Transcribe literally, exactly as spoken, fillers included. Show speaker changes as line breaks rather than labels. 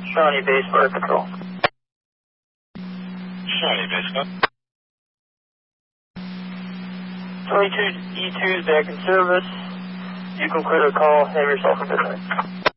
Shawnee Base Fire Patrol.
Shawnee Base, go.
twenty-two E two is back in service. You can clear the call. Have yourself a good night.